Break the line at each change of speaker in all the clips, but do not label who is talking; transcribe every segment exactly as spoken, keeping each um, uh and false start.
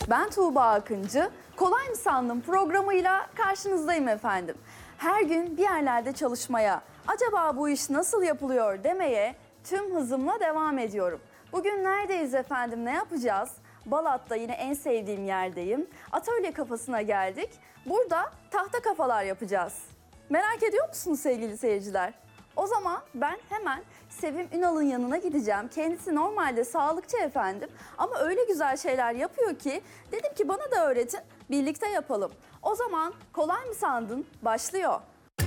Ben Tuğba Akıncı. Kolay mı sandın programıyla karşınızdayım efendim. Her gün bir yerlerde çalışmaya, acaba bu iş nasıl yapılıyor demeye tüm hızımla devam ediyorum. Bugün neredeyiz efendim, ne yapacağız? Balat'ta yine en sevdiğim yerdeyim. Atölye kafasına geldik. Burada tahta kafalar yapacağız. Merak ediyor musunuz sevgili seyirciler? O zaman ben hemen Sevim Ünal'ın yanına gideceğim. Kendisi normalde sağlıkçı efendim ama öyle güzel şeyler yapıyor ki dedim ki bana da öğretin, birlikte yapalım. O zaman kolay mı sandın? Başlıyor.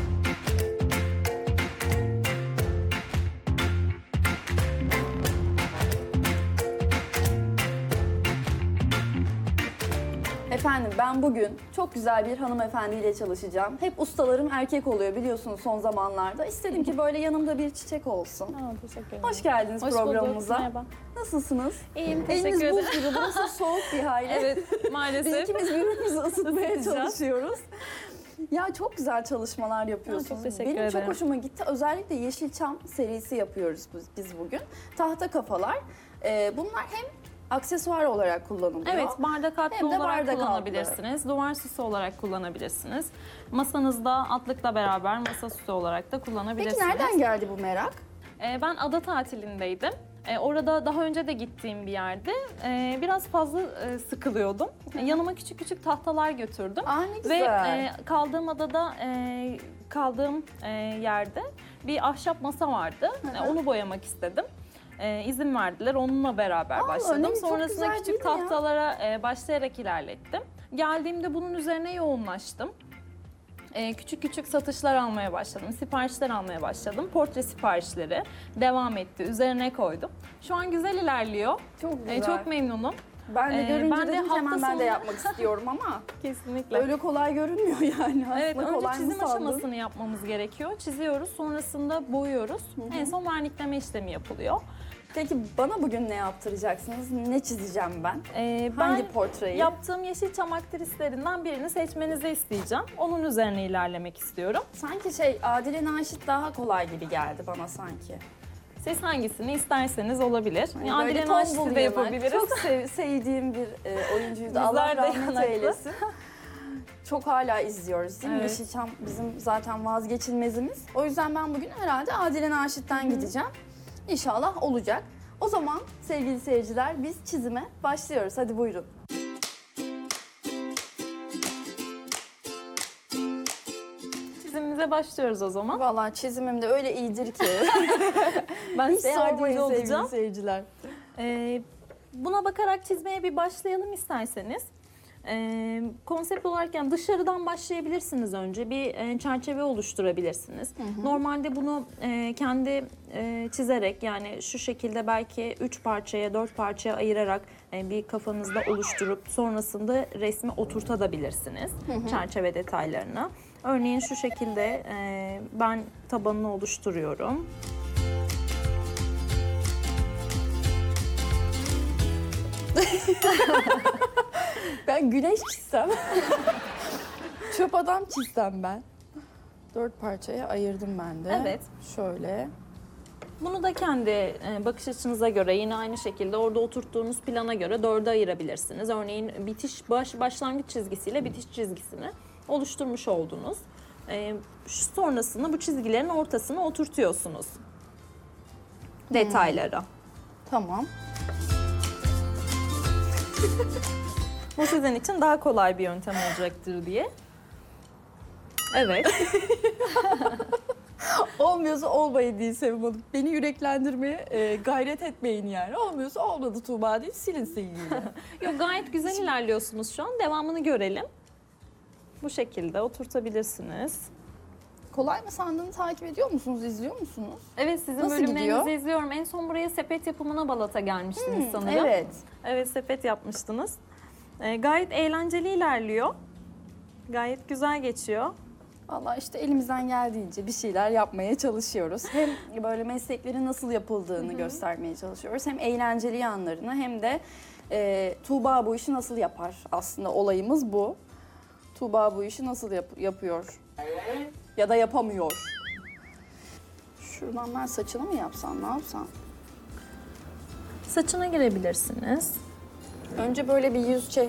Efendim ben bugün çok güzel bir hanımefendiyle çalışacağım. Hep ustalarım erkek oluyor biliyorsunuz son zamanlarda. İstedim ki böyle yanımda bir çiçek olsun.
Aa, teşekkür ederim.
Hoş geldiniz
Hoş
programımıza.
bulduk, merhaba.
Nasılsınız?
İyiyim, teşekkür
Eliniz
ederim.
buz gibi, burası soğuk bir hayli.
Evet,
Biz
maalesef.
ikimiz birbirimizi ısıtmaya
Isıtacağız.
çalışıyoruz. Ya çok güzel çalışmalar yapıyorsunuz.
Aa, çok teşekkür
Benim
ederim.
çok hoşuma gitti. Özellikle Yeşilçam serisi yapıyoruz biz, biz bugün. Tahta kafalar. Ee, bunlar hem aksesuar olarak kullanılıyor.
Evet, bardak
Hem
altlı
de
olarak
bardak
kullanabilirsiniz. Duvar süsü olarak kullanabilirsiniz. Masanızda altlıkla beraber masa süsü olarak da kullanabilirsiniz.
Peki nereden geldi bu merak?
Ee, ben ada tatilindeydim. Ee, orada daha önce de gittiğim bir yerde e, biraz fazla e, sıkılıyordum. E, yanıma küçük küçük tahtalar götürdüm.
Aa ne
Ve
güzel.
e, kaldığım adada, e, kaldığım e, yerde bir ahşap masa vardı.
Hı
E,
hı.
onu boyamak istedim. E, izin verdiler, onunla beraber
Aa,
başladım.
önemi çok
Sonrasında
güzel değil
küçük
mi ya?
tahtalara e, başlayarak ilerlettim. Geldiğimde bunun üzerine yoğunlaştım. E, küçük küçük satışlar almaya başladım, siparişler almaya başladım. Portre siparişleri devam etti, üzerine koydum. Şu an güzel ilerliyor.
Çok
E,
güzel.
çok memnunum.
Ben de
Ee,
görünce
ben de
dedim ki hemen
hafta
ben de
sonu-
yapmak istiyorum ama
Kesinlikle.
öyle kolay görünmüyor yani. Aslında
Evet, önce
kolay mı
çizim
sandın?
aşamasını yapmamız gerekiyor. Çiziyoruz, sonrasında boyuyoruz. En son vernikleme işlemi yapılıyor.
Peki bana bugün ne yaptıracaksınız? Ne çizeceğim ben?
Ee,
Hangi
ben
portreyi?
yaptığım Yeşilçam aktrislerinden birini seçmenizi isteyeceğim. Onun üzerine ilerlemek istiyorum.
Sanki şey Adile Naşit daha kolay gibi geldi bana sanki.
Siz hangisini isterseniz olabilir.
Hani
Adile
böyle
Naşit'i
tombul
de
yanak,
yapabiliriz.
Çok sev- sevdiğim bir e, oyuncuydu.
Bizler
Allah
de
rahmet
yanaklı.
eylesin. Çok hala izliyoruz değil mi?
Evet.
Yeşilçam bizim zaten vazgeçilmezimiz. O yüzden ben bugün herhalde Adile Naşit'ten gideceğim. İnşallah olacak. O zaman sevgili seyirciler biz çizime başlıyoruz. Hadi buyurun.
Çizimimize başlıyoruz o zaman.
Vallahi çizimim de öyle iyidir ki.
Ben
Hiç
size
sormayın
yardımcı
sevgili
olacağım.
seyirciler.
Ee, buna bakarak çizmeye bir başlayalım isterseniz. Ee, konsept olarak yani dışarıdan başlayabilirsiniz önce. Bir e, çerçeve oluşturabilirsiniz. Normalde bunu e, kendi e, çizerek yani şu şekilde belki üç parçaya, dört parçaya ayırarak e, bir kafanızda oluşturup sonrasında resmi oturtabilirsiniz. Çerçeve detaylarına. Örneğin şu şekilde e, ben tabanını oluşturuyorum.
Ben güneş çizsem. Çöp adam çizsem ben. Dört parçaya ayırdım ben de.
Evet.
Şöyle.
Bunu da kendi e, bakış açınıza göre yine aynı şekilde orada oturttuğunuz plana göre dörde ayırabilirsiniz. Örneğin bitiş baş başlangıç çizgisiyle bitiş çizgisini oluşturmuş oldunuz. E, şu sonrasında bu çizgilerin ortasına oturtuyorsunuz detayları.
Tamam.
Bu sizin için daha kolay bir yöntem olacaktır diye. Evet.
Olmuyorsa olmayın değil Sevim Hanım. Beni yüreklendirmeye e, gayret etmeyin yani. Olmuyorsa olmadı Tuğba değil, silin silgiyle.
Yok, gayet güzel ilerliyorsunuz şu an. Devamını görelim. Bu şekilde oturtabilirsiniz.
Kolay mı sandığını takip ediyor musunuz, izliyor musunuz?
Evet, sizin
Nasıl
bölümlerinizi
gidiyor?
izliyorum. En son buraya sepet yapımına Balat'a gelmiştiniz sanırım.
Evet.
Evet, sepet yapmıştınız. Ee, gayet eğlenceli ilerliyor. Gayet güzel geçiyor.
Vallahi işte elimizden geldiğince bir şeyler yapmaya çalışıyoruz. Hem böyle mesleklerin nasıl yapıldığını göstermeye çalışıyoruz. Hem eğlenceli yanlarını hem de e, Tuğba bu işi nasıl yapar? Aslında olayımız bu. Tuğba bu işi nasıl yap- yapıyor? Ya da yapamıyor. Şuradan ben saçını mı yapsam, ne yapsam?
Saçına girebilirsiniz.
Önce böyle bir yüz çe-